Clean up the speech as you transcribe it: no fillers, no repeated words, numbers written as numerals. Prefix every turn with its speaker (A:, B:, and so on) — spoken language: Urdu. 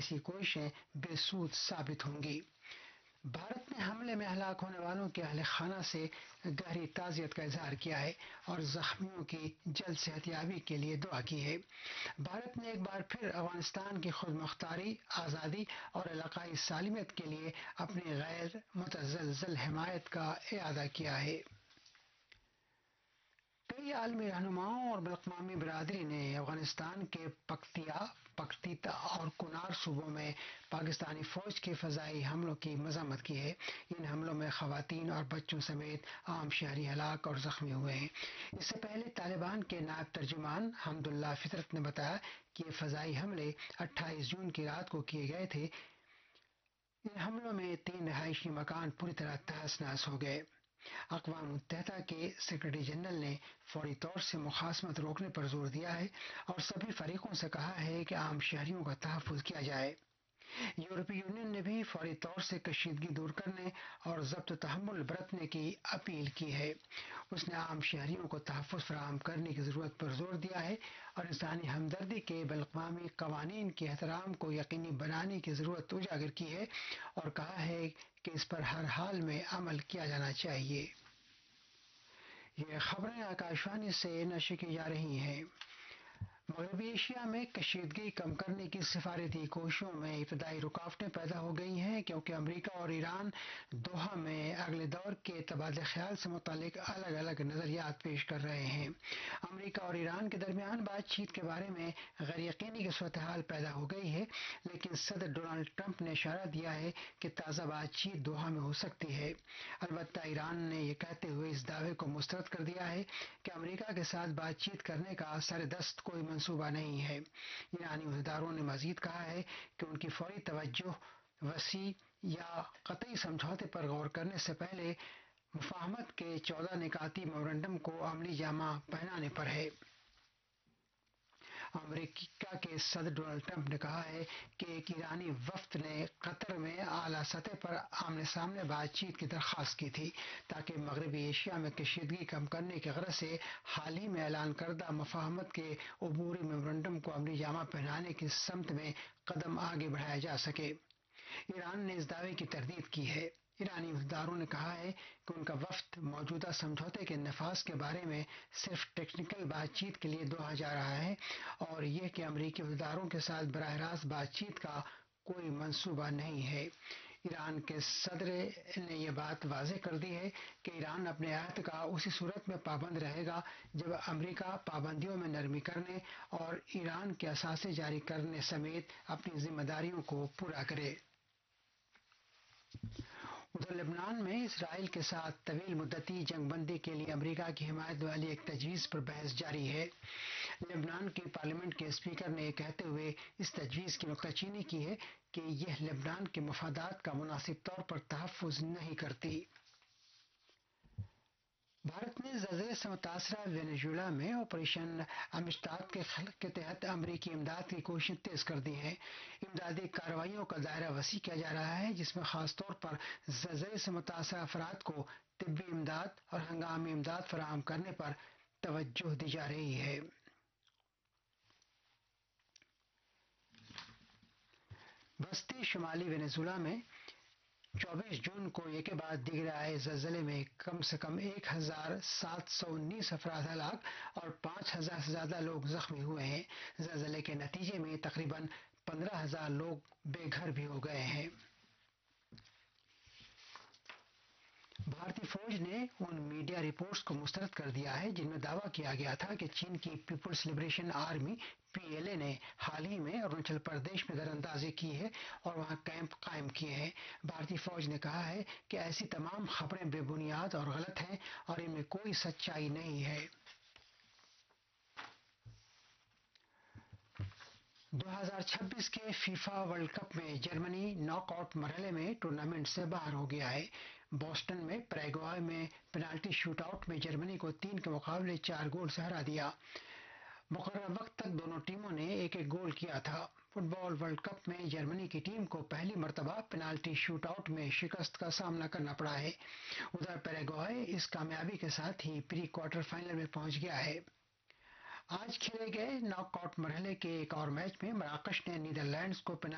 A: ایسی کوششیں بے سود ثابت ہوں گی۔ بھارت نے حملے میں ہلاک ہونے والوں کے اہل خانہ سے گہری تعزیت کا اظہار کیا ہے اور زخمیوں کی جلد صحت یابی کے لیے دعا کی ہے۔ بھارت نے ایک بار پھر افغانستان کی خود مختاری، آزادی اور علاقائی سالمیت کے لیے اپنی غیر متزلزل حمایت کا اعادہ کیا ہے۔ کئی عالمی رہنماؤں اور بین الاقوامی برادری نے افغانستان کے پکتیتا اور کنار صوبوں میں پاکستانی فوج کے فضائی حملوں کی مذمت کی ہے۔ ان حملوں میں خواتین اور بچوں سمیت عام شہری ہلاک اور زخمی ہوئے ہیں۔ اس سے پہلے طالبان کے نائب ترجمان حمد اللہ فطرت نے بتایا کہ یہ فضائی حملے 28 جون کی رات کو کیے گئے تھے۔ ان حملوں میں 3 رہائشی مکان پوری طرح تہس نہس ہو گئے۔ اقوام متحدہ کے سیکرٹری جنرل نے فوری طور سے مخاصمت روکنے پر زور دیا ہے اور سبھی فریقوں سے کہا ہے کہ عام شہریوں کا تحفظ کیا جائے۔ یورپی یونین نے بھی فوری طور سے کشیدگی دور کرنے اور ضبط و تحمل برتنے کی اپیل کی ہے۔ اس نے عام شہریوں کو تحفظ فراہم کرنے کی ضرورت پر زور دیا ہے اور انسانی ہمدردی کے بین الاقوامی قوانین کے احترام کو یقینی بنانے کی ضرورت اجاگر کی ہے اور کہا ہے کہ اس پر ہر حال میں عمل کیا جانا چاہیے۔ یہ خبریں آکاشوانی سے نشر کی جا رہی ہیں۔ مغربی ایشیا میں کشیدگی کم کرنے کی سفارتی کوششوں میں ابتدائی رکاوٹیں پیدا ہو گئی ہیں کیونکہ امریکہ اور ایران دوحہ میں اگلے دور کے تبادلہ خیال سے متعلق الگ الگ نظریات پیش کر رہے ہیں۔ امریکہ اور ایران کے درمیان بات چیت کے بارے میں غیر یقینی کی صورتحال پیدا ہو گئی ہے، لیکن صدر ڈونلڈ ٹرمپ نے اشارہ دیا ہے کہ تازہ بات چیت دوحہ میں ہو سکتی ہے۔ البتہ ایران نے یہ کہتے ہوئے اس دعوے کو مسترد کر دیا ہے کہ امریکہ کے ساتھ بات چیت کرنے کا سر دست کوئی منصوبہ نہیں ہے۔ ایرانی عہدیداروں نے مزید کہا ہے کہ ان کی فوری توجہ وسیع یا قطعی سمجھوتے پر غور کرنے سے پہلے مفاہمت کے 14 نکاتی میمورنڈم کو عملی جامہ پہنانے پر ہے۔ امریکہ کے صدر ڈونلڈ ٹرمپ نے کہا ہے کہ ایک ایرانی وفد نے قطر میں اعلیٰ سطح پر آمنے سامنے بات چیت کی درخواست کی تھی تاکہ مغربی ایشیا میں کشیدگی کم کرنے کی غرض سے حال ہی میں اعلان کردہ مفاہمت کے عبوری میمورنڈم کو عملی جامہ پہنانے کی سمت میں قدم آگے بڑھایا جا سکے۔ ایران نے اس دعوے کی تردید کی ہے۔ ایرانی عہدیداروں نے کہا ہے کہ ان کا وفد موجودہ سمجھوتے کے نفاذ کے بارے میں صرف ٹیکنیکل بات چیت کے لیے دوحہ جا رہا ہے اور یہ کہ امریکی عہدیداروں کے ساتھ براہ راست بات چیت کا کوئی منصوبہ نہیں ہے۔ ایران کے صدر نے یہ بات واضح کر دی ہے کہ ایران اپنے عہد کا اسی صورت میں پابند رہے گا جب امریکہ پابندیوں میں نرمی کرنے اور ایران کے اثاثے جاری کرنے سمیت اپنی ذمہ داریوں کو پورا کرے۔ ادھر لبنان میں اسرائیل کے ساتھ طویل مدتی جنگ بندی کے لیے امریکہ کی حمایت والی ایک تجویز پر بحث جاری ہے۔ لبنان کی پارلیمنٹ کے اسپیکر نے یہ کہتے ہوئے اس تجویز کی نکتہ چینی کی ہے کہ یہ لبنان کے مفادات کا مناسب طور پر تحفظ نہیں کرتی۔ بھارت نے زلزلے سے متاثرہ وینزویلا میں آپریشن امشتات کے تحت امریکی امداد کی کوششیں تیز کر دی ہیں۔ امدادی کارروائیوں کا دائرہ وسیع کیا جا رہا ہے جس میں خاص طور پر زلزلے سے متاثرہ افراد کو طبی امداد اور ہنگامی امداد فراہم کرنے پر توجہ دی جا رہی ہے۔ وسطی شمالی وینزویلا میں 24 جون کو ایک کے بعد دیگر آئے زلزلے میں کم سے کم 1719 افراد ہلاک اور 5000 سے زیادہ لوگ زخمی ہوئے ہیں۔ زلزلے کے نتیجے میں تقریباً 15000 لوگ بے گھر بھی ہو گئے ہیں۔ بھارتی فوج نے ان میڈیا رپورٹس کو مسترد کر دیا ہے جن میں دعویٰ کیا گیا تھا کہ چین کی پیپلز لبریشن آرمی PLA نے حال ہی میں اروناچل پردیش میں دراندازی کی ہے اور وہاں کیمپ قائم کیے ہیں۔ بھارتی فوج نے کہا ہے کہ ایسی تمام خبریں بے بنیاد اور غلط ہیں اور ان میں کوئی سچائی نہیں ہے۔ 2026 کے فیفا ورلڈ کپ میں جرمنی ناک آؤٹ مرحلے میں ٹورنامنٹ سے باہر ہو گیا ہے۔ بوسٹن میں پیراگوئے میں پینالٹی شوٹ آؤٹ میں جرمنی کو 3 کے مقابلے 4 گول سے ہرا دیا۔ مقررہ وقت تک دونوں ٹیموں نے ایک ایک گول کیا تھا۔ فٹ بال ورلڈ کپ میں جرمنی کی ٹیم کو پہلی مرتبہ پینالٹی شوٹ آؤٹ میں شکست کا سامنا کرنا پڑا ہے۔ ادھر پیراگوئے اس کامیابی کے ساتھ ہی پری کوارٹر فائنل میں پہنچ گیا ہے۔ آج کھیلے گئے ناک آؤٹ مرحلے کے ایک اور میچ میں مراکش نے نیدرلینڈز کو